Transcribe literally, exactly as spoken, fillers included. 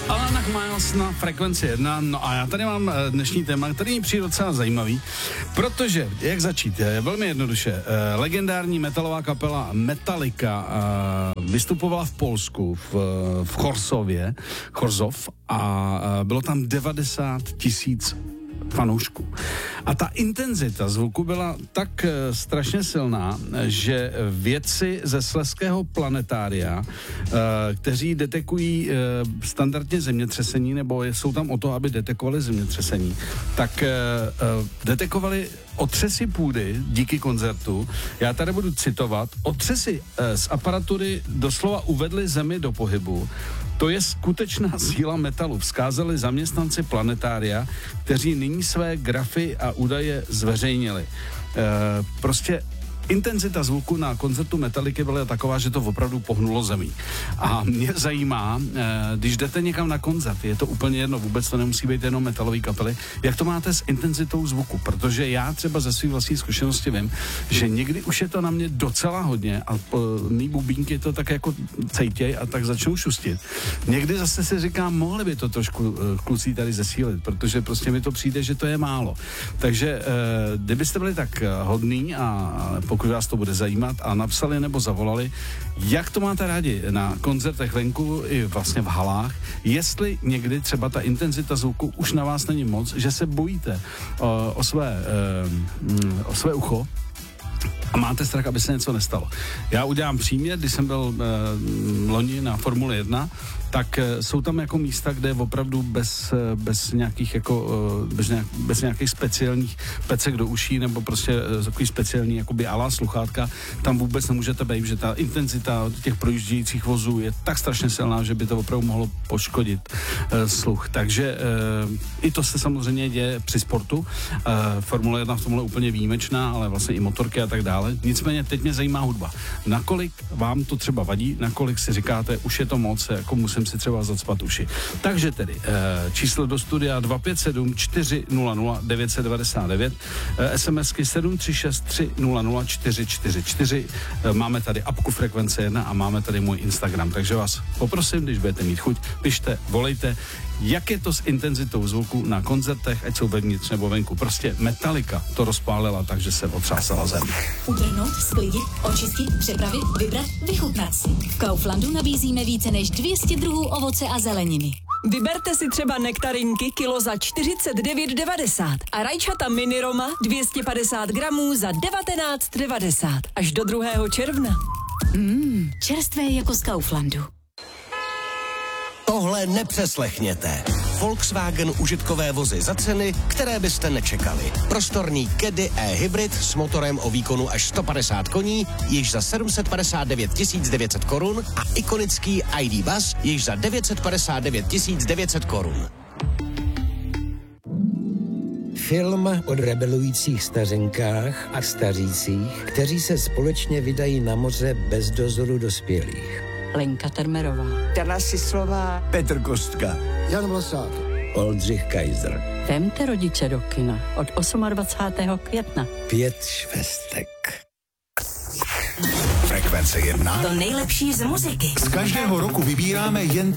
Alana Miles na Frekvenci jedna. No a já tady mám dnešní téma, který mi přijde docela zajímavý, protože, jak začít, je velmi jednoduše. Legendární metalová kapela Metallica vystupovala v Polsku, v, v Chorzově, Chorzov, a bylo tam devadesát tisíc fanoušků. A ta intenzita zvuku byla tak e, strašně silná, že vědci ze Slezského planetária, e, kteří detekují e, standardně zemětřesení, nebo jsou tam o to, aby detekovali zemětřesení, tak e, e, detekovali otřesy půdy díky koncertu. Já tady budu citovat. Otřesy e, z aparatury doslova uvedly zemi do pohybu. To je skutečná síla metalu, vzkázali zaměstnanci planetária, kteří nyní své grafy a údaje zveřejnili. E, prostě intenzita zvuku na koncertu Metalliky byla taková, že to opravdu pohnulo zemí. A mě zajímá, když jdete někam na koncert, je to úplně jedno, vůbec to nemusí být jenom metalový kapely, jak to máte s intenzitou zvuku, protože já třeba ze svých vlastní zkušenosti vím, že někdy už je to na mě docela hodně a mý bubínky to tak jako cejtěj a tak začnou šustit. Někdy zase si říkám, mohli by to trošku kluci tady zesílit, protože prostě mi to přijde, že to je málo. Takže kdybyste byli tak hodný a pokud vás to bude zajímat a napsali nebo zavolali, jak to máte rádi na koncertech venku i vlastně v halách, jestli někdy třeba ta intenzita zvuku už na vás není moc, že se bojíte o, o, své, o své ucho a máte strach, aby se něco nestalo. Já udělám příměr, když jsem byl eh, loni na Formule jedna, tak eh, jsou tam jako místa, kde opravdu bez, eh, bez nějakých jako, eh, bez, nějak, bez nějakých speciálních pecek do uší, nebo prostě eh, takový speciální jakoby alá sluchátka, tam vůbec nemůžete být, že ta intenzita těch projíždějících vozů je tak strašně silná, že by to opravdu mohlo poškodit eh, sluch. Takže eh, i to se samozřejmě děje při sportu. Eh, Formule jedna v tomhle úplně výjimečná, ale vlastně i motorky a tak dále. Nicméně teď mě zajímá hudba. Nakolik vám to třeba vadí, nakolik si říkáte, už je to moc, jako musím si třeba zacpat uši. Takže tedy e, číslo do studia dva pět sedm čtyři nula nula devět devět devět, e, SMSky sedm tři šest tři nula nula čtyři čtyři čtyři, e, máme tady apku Frekvence jedna a máme tady můj Instagram, takže vás poprosím, když budete mít chuť, pište, volejte, jak je to s intenzitou zvuku na koncertech, ať jsou vevnitř nebo venku. Prostě Metallica to rozpálila, takže se otřásala zem. Utrhnout, sklidit, očistit, připravit, vybrat, vychutnat si. V Kauflandu nabízíme více než dvě stě druhů ovoce a zeleniny. Vyberte si třeba nektarinky kilo za čtyřicet devět devadesát a rajčata mini Roma dvě stě padesát gramů za devatenáct devadesát až do druhého června. Mmm, čerstvé jako z Kauflandu. Tohle nepřeslechněte. Volkswagen užitkové vozy za ceny, které byste nečekali. Prostorný Caddy e-hybrid s motorem o výkonu až sto padesát koní, již za sedm set padesát devět tisíc devět set korun a ikonický I D Bus již za devět set padesát devět tisíc devět set korun. Film o rebelujících stařenkách a stařících, kteří se společně vydají na moře bez dozoru dospělých. Lenka Termerová, Dana Sislová, Petr Kostka, Jan Vlasák, Oldřich Kaiser. Vemte rodiče do kina od dvacátého osmého května. Pět švestek. Frekvence jedna. To nejlepší z muziky. Z každého roku vybíráme jen